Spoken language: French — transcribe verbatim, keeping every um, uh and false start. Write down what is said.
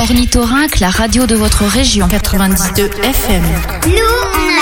Ornithorynque, la radio de votre région. quatre-vingt-dix-deux F M. Nous, on